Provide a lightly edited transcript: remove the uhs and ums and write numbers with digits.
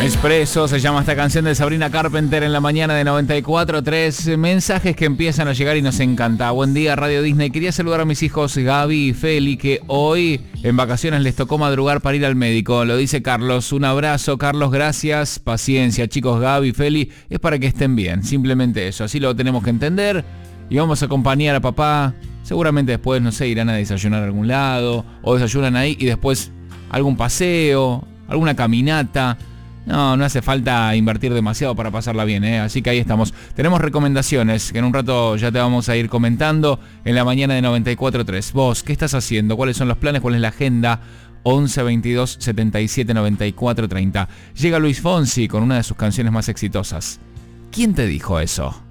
Expreso se llama esta canción de Sabrina Carpenter en la mañana de 94.3. Mensajes que empiezan a llegar y nos encanta. Buen día, Radio Disney. Quería saludar a mis hijos Gaby y Feli, que hoy en vacaciones les tocó madrugar para ir al médico. Lo dice Carlos. Un abrazo, Carlos, gracias. Paciencia, chicos, Gaby y Feli. Es para que estén bien, simplemente eso. Así lo tenemos que entender. Y vamos a acompañar a papá. Seguramente después, no sé, irán a desayunar a algún lado. O desayunan ahí y después algún paseo, alguna caminata. No hace falta invertir demasiado para pasarla bien, ¿eh? Así que ahí estamos. Tenemos recomendaciones que en un rato ya te vamos a ir comentando en la mañana de 94.3. Vos, ¿qué estás haciendo? ¿Cuáles son los planes? ¿Cuál es la agenda? 11 22 77 94 30. Llega Luis Fonsi con una de sus canciones más exitosas. ¿Quién te dijo eso?